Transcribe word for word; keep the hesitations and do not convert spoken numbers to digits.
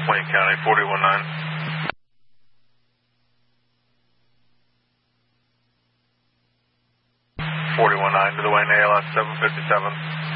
Wayne County, forty-one nine. forty-one nine to the Wayne A L S seven fifty-seven.